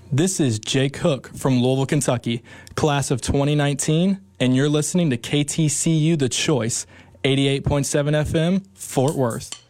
This is Jake Hook from Louisville, Kentucky, class of 2019, and you're listening to KTCU The Choice, 88.7 FM, Fort Worth.